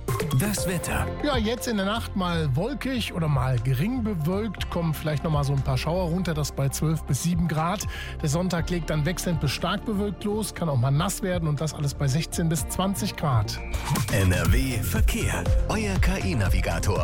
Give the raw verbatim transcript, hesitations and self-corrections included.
Das Wetter. Ja, jetzt in der Nacht mal wolkig oder mal gering bewölkt, kommen vielleicht noch mal so ein paar Schauer runter, das bei zwölf bis sieben Grad. Der Sonntag legt dann wechselnd bis stark bewölkt los, kann auch mal nass werden und das alles bei sechzehn bis zwanzig Grad. N R W Verkehr. Euer K I-Navigator.